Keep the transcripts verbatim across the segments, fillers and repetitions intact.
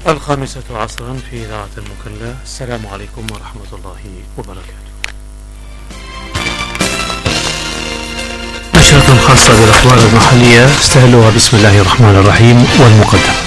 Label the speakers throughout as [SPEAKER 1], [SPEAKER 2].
[SPEAKER 1] الخامسة عصرا في إذاعة المكلا. السلام عليكم ورحمة الله وبركاته. نشرة خاصة بالأخبار المحلية استهلوها بسم الله الرحمن الرحيم. والمقدم: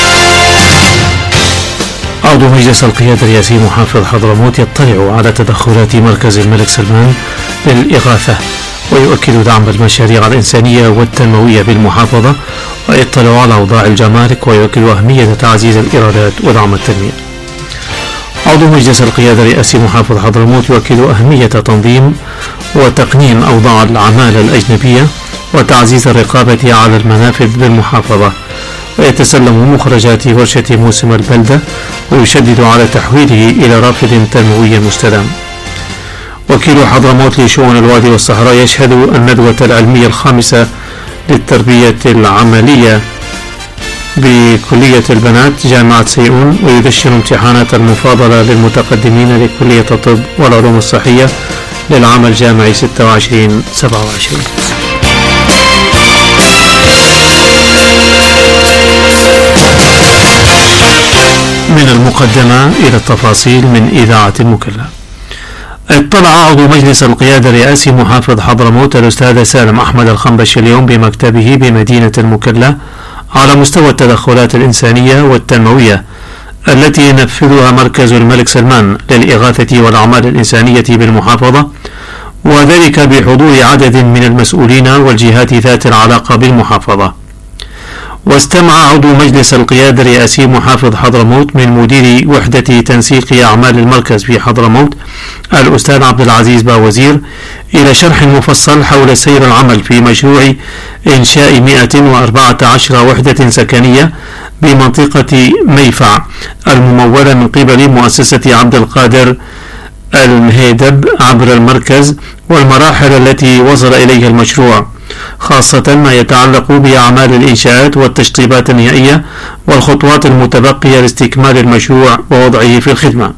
[SPEAKER 1] عضو مجلس القيادة الرئاسي محافظ حضرموت يطلع على تدخلات مركز الملك سلمان للإغاثة، ويؤكد دعم المشاريع الإنسانية والتنموية بالمحافظة، ويطلع على أوضاع الجمارك، ويؤكد أهمية تعزيز الإيرادات ودعم التنمية. عضو مجلس القيادة الرئاسي محافظ حضرموت يؤكد أهمية تنظيم وتقنين أوضاع العمالة الأجنبية وتعزيز الرقابة على المنافذ بالمحافظة، ويتسلم مخرجات ورشة موسم البلدة، ويشدد على تحويله إلى رافد تنموي مستدام. وكيل حضرموت لشؤون الوادي والصحراء يشهد الندوة العلمية الخامسة للتربية العملية بكلية البنات جامعة سيئون، ويدشن امتحانات المفاضلة للمتقدمين لكلية الطب والعلوم الصحية للعام الجامعي ستة وعشرين سبعة وعشرين. من المقدمة إلى التفاصيل من إذاعة المكلا. اطلع عضو مجلس القيادة الرئاسي محافظ حضرموت الأستاذ سالم أحمد الخنبش اليوم بمكتبه بمدينة المكلا على مستوى التدخلات الإنسانية والتنموية التي ينفذها مركز الملك سلمان للإغاثة والأعمال الإنسانية بالمحافظة، وذلك بحضور عدد من المسؤولين والجهات ذات العلاقة بالمحافظة. واستمع عضو مجلس القيادة الرئاسي محافظ حضرموت من مدير وحدة تنسيق أعمال المركز في حضرموت الأستاذ عبد العزيز باوزير إلى شرح مفصل حول سير العمل في مشروع إنشاء مئة وأربعة عشر وحدة سكنية بمنطقة ميفع الممولة من قبل مؤسسة عبد القادر المهيدب عبر المركز، والمراحل التي وصل إليها المشروع، خاصة ما يتعلق بأعمال الإنشاءات والتشطيبات النهائية والخطوات المتبقية لاستكمال المشروع ووضعه في الخدمة.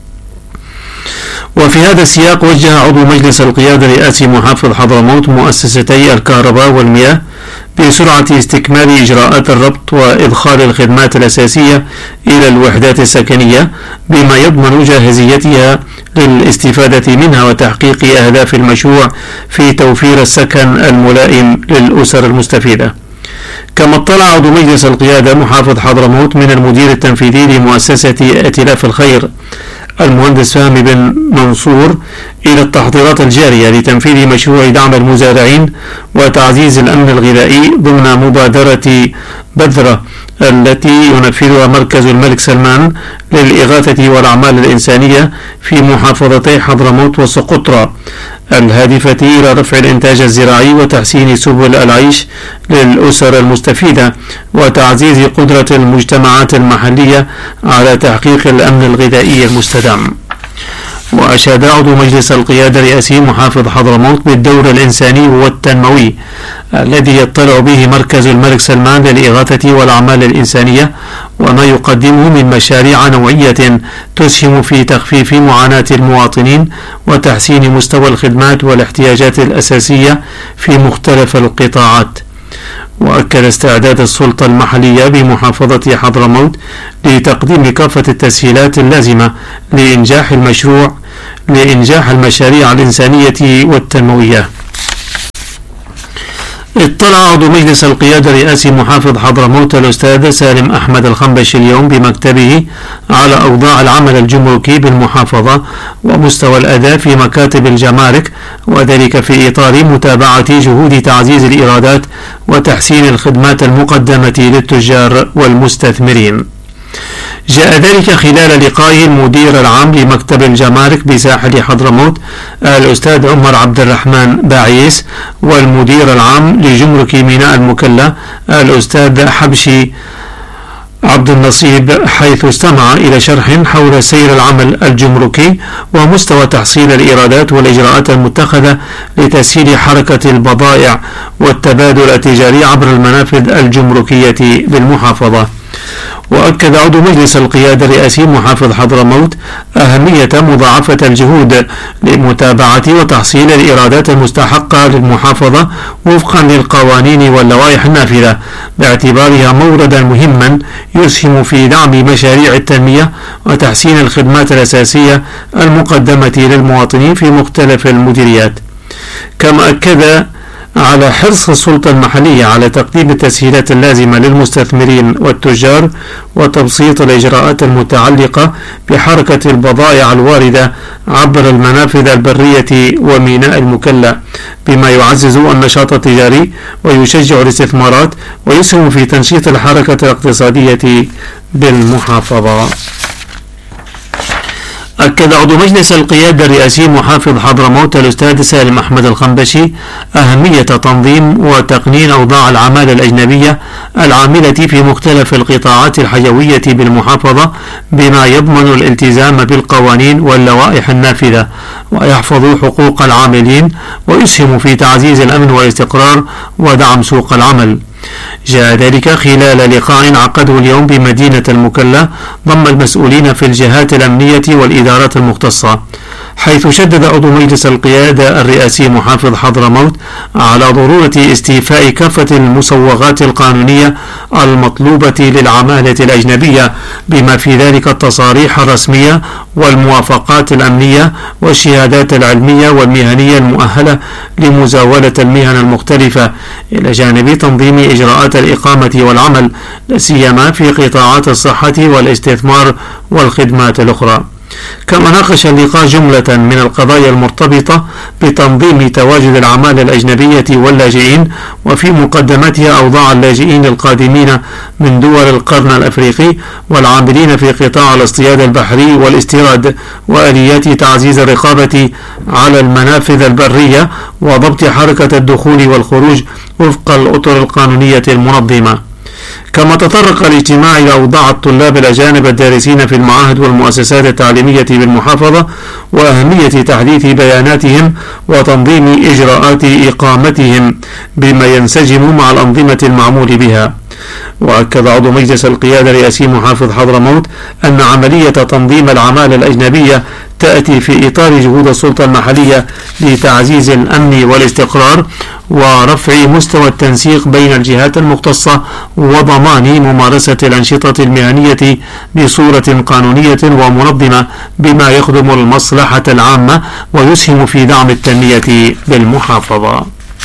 [SPEAKER 1] وفي هذا السياق وجه عضو مجلس القيادة الرئاسي محافظ حضرموت مؤسستي الكهرباء والمياه بسرعة استكمال إجراءات الربط وإدخال الخدمات الأساسية إلى الوحدات السكنية بما يضمن جاهزيتها للاستفادة منها وتحقيق أهداف المشروع في توفير السكن الملائم للأسر المستفيدة. كما اطلع عضو مجلس القيادة محافظ حضرموت من المدير التنفيذي لمؤسسة ائتلاف الخير المهندس فهمي بن منصور إلى التحضيرات الجارية لتنفيذ مشروع دعم المزارعين وتعزيز الأمن الغذائي ضمن مبادرة بذرة التي ينفذها مركز الملك سلمان للإغاثة والأعمال الإنسانية في محافظتي حضرموت وسقطرى، الهادفة إلى رفع الإنتاج الزراعي وتحسين سبل العيش للأسر المستفيدة وتعزيز قدرة المجتمعات المحلية على تحقيق الأمن الغذائي المستدام. وأشاد عضو مجلس القيادة الرئاسي محافظ حضرموت بالدور الإنساني والتنموي الذي يطلع به مركز الملك سلمان للإغاثة والأعمال الإنسانية، وما يقدمه من مشاريع نوعية تسهم في تخفيف معاناة المواطنين وتحسين مستوى الخدمات والاحتياجات الأساسية في مختلف القطاعات. وأكد استعداد السلطة المحلية بمحافظة حضرموت لتقديم كافة التسهيلات اللازمة لإنجاح المشروع لإنجاح المشاريع الإنسانية والتنموية. اطلع عضو مجلس القيادة الرئاسي محافظ حضرموت الأستاذ سالم أحمد الخنبش اليوم بمكتبه على أوضاع العمل الجمركي بالمحافظة ومستوى الأداء في مكاتب الجمارك، وذلك في إطار متابعة جهود تعزيز الإيرادات وتحسين الخدمات المقدمة للتجار والمستثمرين. جاء ذلك خلال لقاء المدير العام لمكتب الجمارك بساحل حضرموت الأستاذ عمر عبد الرحمن باعيس والمدير العام لجمرك ميناء المكلا الأستاذ حبشي عبد النصيب، حيث استمع إلى شرح حول سير العمل الجمركي ومستوى تحصيل الإيرادات والإجراءات المتخذة لتسهيل حركة البضائع والتبادل التجاري عبر المنافذ الجمركية بالمحافظة. وأكد عضو مجلس القيادة الرئاسي محافظ حضرموت أهمية مضاعفة الجهود لمتابعة وتحصيل الإيرادات المستحقة للمحافظة وفقا للقوانين واللوائح النافذة، باعتبارها موردا مهما يسهم في دعم مشاريع التنمية وتحسين الخدمات الأساسية المقدمة للمواطنين في مختلف المديريات. كما أكد على حرص السلطة المحلية على تقديم التسهيلات اللازمة للمستثمرين والتجار وتبسيط الإجراءات المتعلقة بحركة البضائع الواردة عبر المنافذ البرية وميناء المكلا، بما يعزز النشاط التجاري ويشجع الاستثمارات ويسهم في تنشيط الحركة الاقتصادية بالمحافظة. أكد عضو مجلس القيادة الرئاسي محافظ حضرموت الأستاذ سالم أحمد الخنبشي أهمية تنظيم وتقنين أوضاع العمالة الأجنبية العاملة في مختلف القطاعات الحيوية بالمحافظة، بما يضمن الالتزام بالقوانين واللوائح النافذة ويحفظ حقوق العاملين ويسهم في تعزيز الأمن والاستقرار ودعم سوق العمل. جاء ذلك خلال لقاء عقده اليوم بمدينة المكلا ضم المسؤولين في الجهات الأمنية والإدارات المختصة، حيث شدد عضو مجلس القيادة الرئاسي محافظ حضرموت على ضرورة استيفاء كافة المسوغات القانونية المطلوبة للعمالة الأجنبية، بما في ذلك التصاريح الرسمية والموافقات الأمنية والشهادات العلمية والمهنية المؤهلة لمزاولة المهن المختلفة، إلى جانب تنظيم إجراءات الإقامة والعمل، لا سيما في قطاعات الصحة والاستثمار والخدمات الأخرى. كما ناقش اللقاء جملة من القضايا المرتبطة بتنظيم تواجد العمالة الأجنبية واللاجئين، وفي مقدمتها أوضاع اللاجئين القادمين من دول القرن الأفريقي والعاملين في قطاع الاصطياد البحري والاستيراد، وآليات تعزيز الرقابة على المنافذ البرية وضبط حركة الدخول والخروج وفق الأطر القانونية المنظمة. كما تطرق الاجتماع إلى أوضاع الطلاب الأجانب الدارسين في المعاهد والمؤسسات التعليمية بالمحافظة وأهمية تحديث بياناتهم وتنظيم إجراءات إقامتهم بما ينسجم مع الأنظمة المعمول بها. وأكد عضو مجلس القيادة الرئاسي محافظ حضرموت أن عملية تنظيم العمالة الأجنبية تأتي في إطار جهود السلطة المحلية لتعزيز الأمن والاستقرار ورفع مستوى التنسيق بين الجهات المختصة وضمان ممارسة الأنشطة المهنية بصورة قانونية ومنظمة، بما يخدم المصلحة العامة ويسهم في دعم التنمية بالمحافظة.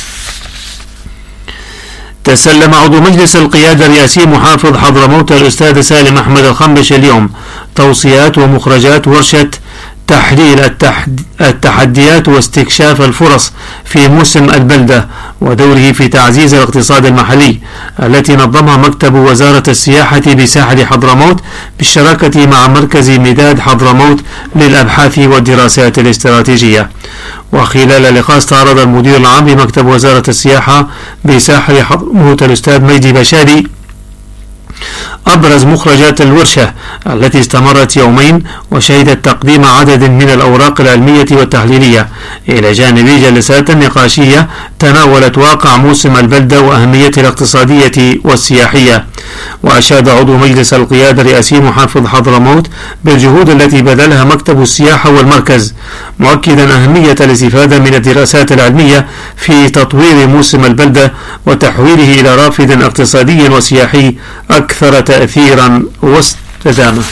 [SPEAKER 1] تسلم عضو مجلس القيادة الرئاسي محافظ حضرموت الأستاذ سالم أحمد الخنبشي اليوم توصيات ومخرجات ورشة تحليل التحديات واستكشاف الفرص في موسم البلدة ودوره في تعزيز الاقتصاد المحلي، التي نظمها مكتب وزارة السياحة بساحل حضرموت بالشراكة مع مركز مداد حضرموت للأبحاث والدراسات الاستراتيجية. وخلال اللقاء استعرض المدير العام لمكتب وزارة السياحة بساحل حضرموت الأستاذ مجدي بشاري أبرز مخرجات الورشة التي استمرت يومين، وشهدت تقديم عدد من الأوراق العلمية والتحليلية، إلى جانب جلسات نقاشية تناولت واقع موسم البلدة وأهميته الاقتصادية والسياحية. وأشاد عضو مجلس القيادة الرئاسي محافظ حضرموت بالجهود التي بذلها مكتب السياحة والمركز، مؤكدا أهمية الاستفادة من الدراسات العلمية في تطوير موسم البلدة وتحويله إلى رافد اقتصادي وسياحي أكثر تأثيرا واستدامة.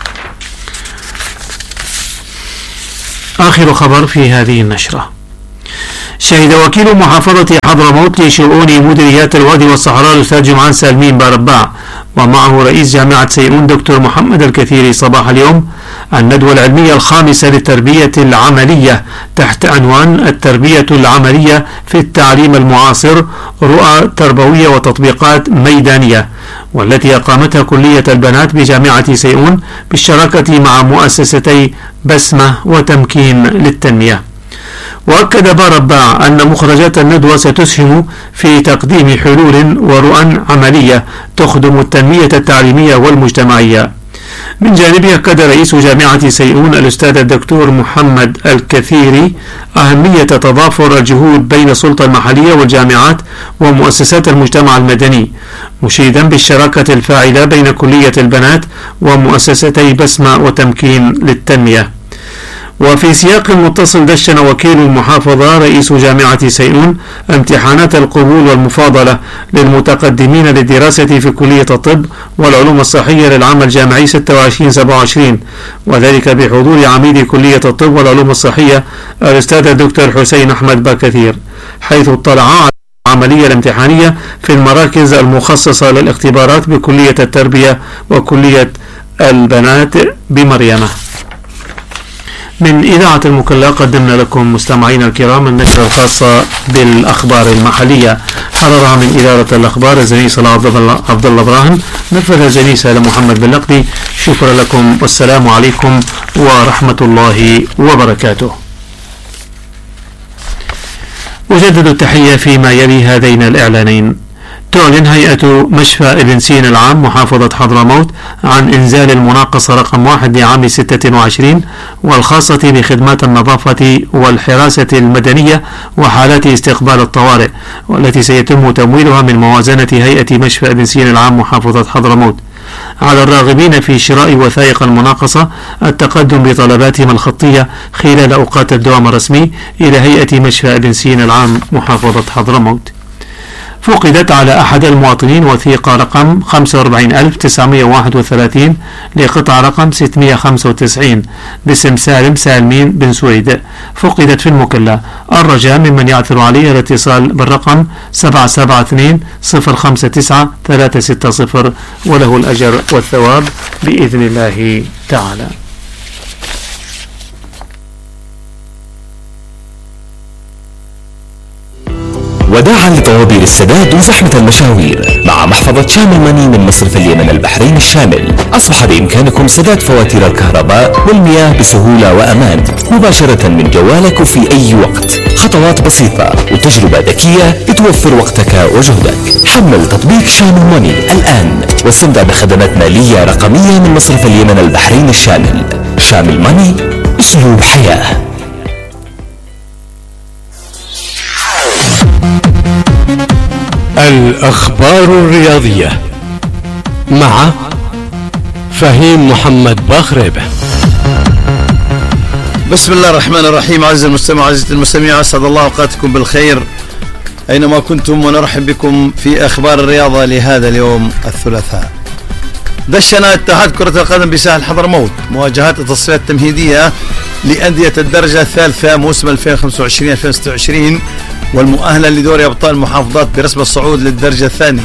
[SPEAKER 1] آخر خبر في هذه النشرة: شهد وكيل محافظة حضرموت لشؤون مديريات الوادي والصحراء الأستاذ جمعان سالمين بارباع ومعه رئيس جامعة سيئون دكتور محمد الكثيري صباح اليوم الندوة العلمية الخامسة للتربية العملية تحت عنوان التربية العملية في التعليم المعاصر، رؤى تربوية وتطبيقات ميدانية، والتي أقامتها كلية البنات بجامعة سيئون بالشراكة مع مؤسستي بسمة وتمكين للتنمية. وأكد بارباع أن مخرجات الندوة ستسهم في تقديم حلول ورؤى عملية تخدم التنمية التعليمية والمجتمعية. من جانبه أكد رئيس جامعة سيئون الأستاذ الدكتور محمد الكثيري أهمية تضافر الجهود بين السلطة المحلية والجامعات ومؤسسات المجتمع المدني، مشيدا بالشراكة الفاعلة بين كلية البنات ومؤسستي بسمة وتمكين للتنمية. وفي سياق متصل دشن وكيل المحافظة رئيس جامعة سيئون امتحانات القبول والمفاضلة للمتقدمين للدراسة في كلية الطب والعلوم الصحية للعام الجامعي ستة وعشرين سبعة وعشرين، وذلك بحضور عميد كلية الطب والعلوم الصحية الأستاذ الدكتور حسين أحمد باكثير، حيث اطلع على العملية الامتحانية في المراكز المخصصة للاختبارات بكلية التربية وكلية البنات بمريمة. من إذاعة المكلا قدمنا لكم مستمعينا الكرام النشرة الخاصة بالأخبار المحلية، حررها من إدارة الأخبار الزميل صلاح عبد الله إبراهيم، نفذ الزميل سالم محمد باللقدي. شكرا لكم والسلام عليكم ورحمة الله وبركاته. أجدد التحية فيما يلي هذين الإعلانين. تعلن هيئة مشفى ابن سينا العام محافظة حضرموت عن إنزال المناقصة رقم واحد لعام ستة وعشرين والخاصة بخدمات النظافة والحراسة المدنية وحالات استقبال الطوارئ، والتي سيتم تمويلها من موازنة هيئة مشفى ابن سينا العام محافظة حضرموت. على الراغبين في شراء وثائق المناقصة التقدم بطلباتهم الخطية خلال أوقات الدوام الرسمي إلى هيئة مشفى ابن سينا العام محافظة حضرموت. فقدت على أحد المواطنين وثيقة رقم خمسة وأربعين ألف وتسعمائة وواحد وثلاثين لقطع رقم ستمائة وخمسة وتسعين باسم سالم سالمين بن سويد، فقدت في المكلا. الرجاء ممن يعثر عليه الاتصال بالرقم سبعة سبعة اثنين صفر خمسة تسعة ثلاثة ستة صفر وله الأجر والثواب بإذن الله تعالى.
[SPEAKER 2] وداعا لطوابير السداد وزحمة المشاوير، مع محفظة شامل ماني من مصرف اليمن البحرين الشامل أصبح بإمكانكم سداد فواتير الكهرباء والمياه بسهولة وأمان مباشرة من جوالك وفي أي وقت. خطوات بسيطة وتجربة ذكية بتوفر وقتك وجهدك. حمل تطبيق شامل ماني الآن واستمتع بخدمات مالية رقمية من مصرف اليمن البحرين الشامل. شامل ماني، أسلوب حياة.
[SPEAKER 3] الأخبار الرياضية مع فهيم محمد باخريبة.
[SPEAKER 4] بسم الله الرحمن الرحيم. عزيزي المستمع عزيزي المستمع، أسعد الله أوقاتكم بالخير أينما كنتم، ونرحب بكم في أخبار الرياضة لهذا اليوم الثلاثاء. دشن اتحاد كرة القدم بساحل حضرموت مواجهات التصفيات التمهيدية لأندية الدرجة الثالثة موسم ألفين وخمسة وعشرين ألفين وستة وعشرين والمؤهلة لدوري أبطال المحافظات برسم الصعود للدرجة الثانية.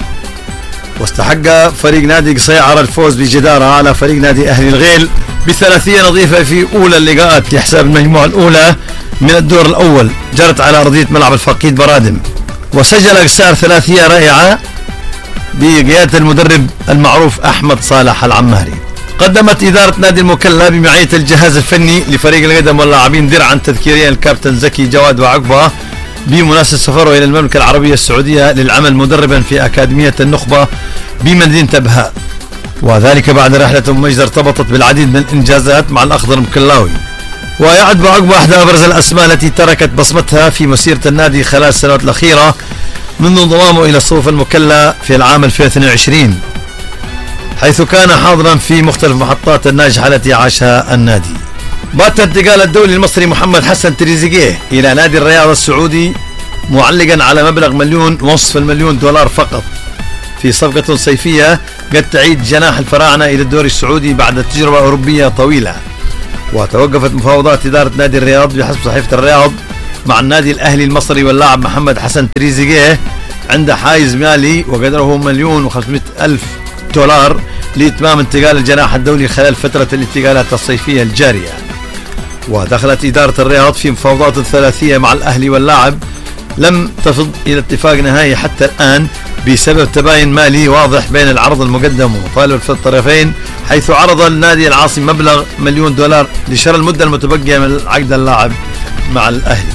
[SPEAKER 4] واستحق فريق نادي قصيعر الفوز بجدارة على فريق نادي أهلي الغيل بثلاثية نظيفة في أولى اللقاءات لحساب المجموعة الأولى من الدور الأول، جرت على أرضية ملعب الفقيد برادم. وسجل قصيعر ثلاثية رائعة بقيادة المدرب المعروف أحمد صالح العماري. قدمت إدارة نادي المكلا بمعية الجهاز الفني لفريق القدم واللاعبين درعا تذكيريا الكابتن زكي جواد وعقبة بمناسبة سفره إلى المملكة العربية السعودية للعمل مدربا في أكاديمية النخبة بمدينة أبها، وذلك بعد رحلة مميزة ارتبطت بالعديد من الإنجازات مع الأخضر المكلاوي. ويعد عقبة أحد أبرز الأسماء التي تركت بصمتها في مسيرة النادي خلال السنوات الأخيرة منذ انضمامه إلى صفوف المكلا في العام ألفين واثنين وعشرين، حيث كان حاضرا في مختلف محطات الناجحة التي عاشها النادي. بات انتقال الدولي المصري محمد حسن تريزيجيه إلى نادي الرياض السعودي معلقا على مبلغ مليون ونصف المليون دولار فقط في صفقة صيفية قد تعيد جناح الفراعنة إلى الدوري السعودي بعد تجربة أوروبية طويلة. وتوقفت مفاوضات إدارة نادي الرياض بحسب صحيفة الرياض مع النادي الأهلي المصري واللاعب محمد حسن تريزيجيه عند حائز مالي وقدره مليون وخمسمائة ألف دولار لإتمام انتقال الجناح الدولي خلال فترة الانتقالات الصيفية الجارية. ودخلت إدارة الرياض في مفاوضات ثلاثية مع الأهلي واللاعب لم تفض إلى اتفاق نهائي حتى الآن بسبب تباين مالي واضح بين العرض المقدم ومطالب الطرفين، حيث عرض النادي العاصم مبلغ مليون دولار لشراء المدة المتبقية من عقد اللاعب مع الأهلي.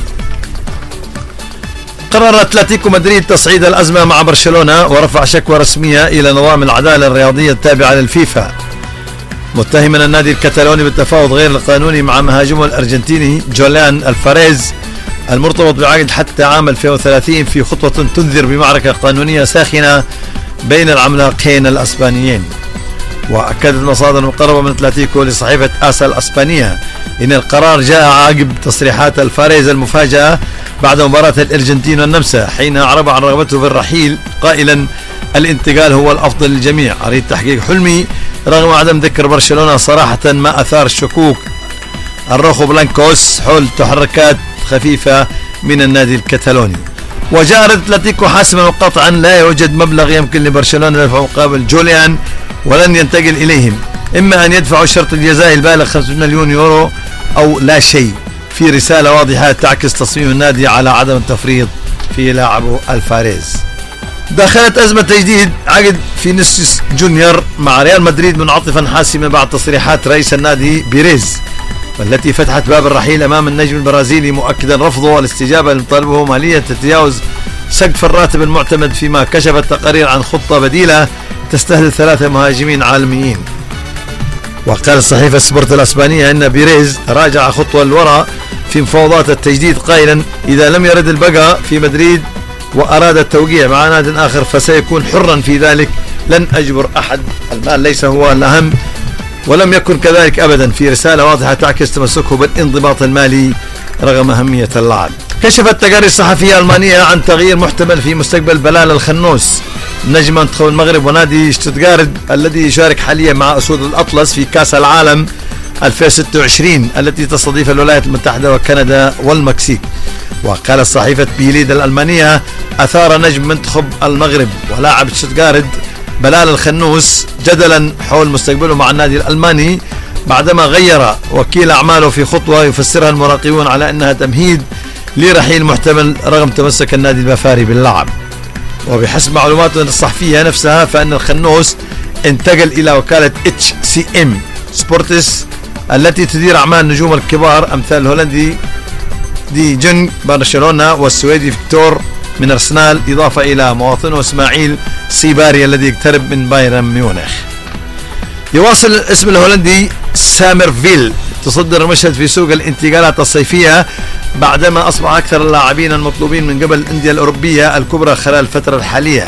[SPEAKER 4] قرر أتلتيكو مدريد تصعيد الأزمة مع برشلونة ورفع شكوى رسمية إلى نظام العدالة الرياضية التابعة للفيفا متهما النادي الكتالوني بالتفاوض غير القانوني مع مهاجمه الأرجنتيني جوليان الفاريز المرتبط بعقد حتى عام ألفين وثلاثين في خطوة تنذر بمعركة قانونية ساخنة بين العملاقين الأسبانيين. وأكدت مصادر مقربة من أتلتيكو لصحيفة آسا الأسبانية إن القرار جاء عقب تصريحات الفاريز المفاجئة بعد مباراة الأرجنتين والنمسا، حين أعرب عن رغبته في الرحيل قائلا: الانتقال هو الأفضل للجميع، أريد تحقيق حلمي رغم عدم ذكر برشلونة صراحة، ما أثار الشكوك الروخو بلانكوس حول تحركات خفيفة من النادي الكتالوني. وجاء أتلتيكو حاسما وقطعا: لا يوجد مبلغ يمكن لبرشلونة دفعه مقابل جوليان ولن ينتقل إليهم، إما أن يدفعوا شرط الجزاء البالغ خمسة مليون يورو أو لا شيء، في رسالة واضحة تعكس تصميم النادي على عدم التفريط في لاعبه الفاريز. دخلت أزمة تجديد عقد فينيسيوس جونيور مع ريال مدريد منعطفا حاسما بعد تصريحات رئيس النادي بيريز، والتي فتحت باب الرحيل أمام النجم البرازيلي، مؤكدا رفضه الاستجابة لمطالبه مالية تتجاوز سقف الراتب المعتمد، فيما كشفت تقارير عن خطة بديلة تستهدف ثلاثة مهاجمين عالميين. وقال صحيفة سبورت الأسبانية أن بيريز راجع خطوة للوراء في مفاوضات التجديد قائلا: إذا لم يرد البقاء في مدريد وأراد التوقيع مع ناد آخر فسيكون حرا في ذلك، لن أجبر أحد، المال ليس هو الأهم، ولم يكن كذلك أبدا، في رسالة واضحة تعكس تمسكه بالانضباط المالي رغم أهمية اللعب. كشفت تقارير صحفية ألمانية عن تغيير محتمل في مستقبل بلال الخنوس نجم منتخب المغرب ونادي شتوتغارت الذي يشارك حاليا مع أسود الأطلس في كأس العالم ألفين وستة وعشرين التي تستضيف الولايات المتحدة وكندا والمكسيك. وقالت صحيفة بيليد الألمانية: أثار نجم منتخب المغرب ولاعب شتوتغارت بلال الخنوس جدلا حول مستقبله مع النادي الألماني بعدما غير وكيل أعماله في خطوة يفسرها المراقبون على أنها تمهيد لرحيل محتمل رغم تمسك النادي البافاري باللعب. وبحسب معلومات الصحفية نفسها فإن الخنوس انتقل إلى وكالة اتش سي ام سبورتس التي تدير أعمال نجوم الكبار أمثال الهولندي دي جونج برشلونة والسويدي فيكتور من أرسنال، إضافة إلى مواطنه إسماعيل سيباري الذي يقترب من بايرن ميونخ. يواصل الاسم الهولندي سامرفيل تصدر المشهد في سوق الانتقالات الصيفية بعدما أصبح أكثر اللاعبين المطلوبين من قبل الأندية الأوروبية الكبرى خلال الفترة الحالية.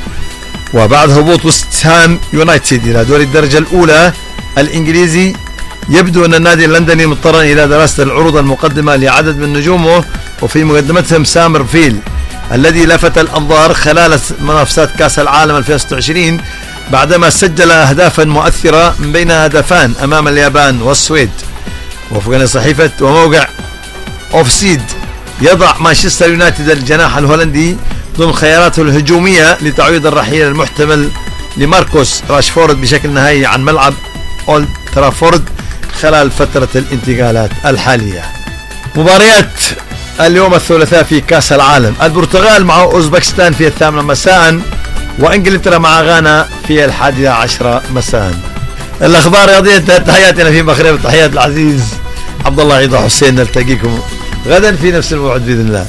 [SPEAKER 4] وبعد هبوط وست هام يونايتد إلى دوري الدرجة الأولى الإنجليزي، يبدو أن النادي اللندني مضطرا إلى دراسة العروض المقدمة لعدد من نجومه، وفي مقدمتهم سامرفيل الذي لفت الأنظار خلال منافسات كأس العالم ألفين وستة وعشرين بعدما سجل أهدافا مؤثرة من بينها هدفان أمام اليابان والسويد. وفقا لصحيفة وموقع أوفسيد، يضع مانشستر يونايتد الجناح الهولندي ضمن خياراته الهجومية لتعويض الرحيل المحتمل لماركوس راشفورد بشكل نهائي عن ملعب أولد ترافورد خلال فترة الانتقالات الحالية. مباريات اليوم الثلاثاء في كأس العالم: البرتغال مع أوزبكستان في الثامنة مساء، وإنجلترا مع غانا في الحادية عشرة مساء. الأخبار الرياضية تحياتنا في مغرب، تحيات العزيز عبد الله عيضة حسين، نلتقيكم غدا في نفس الموعد بإذن الله.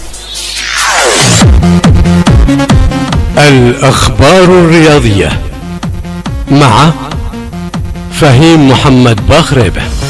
[SPEAKER 3] الأخبار الرياضية مع فهيم محمد باخريبة.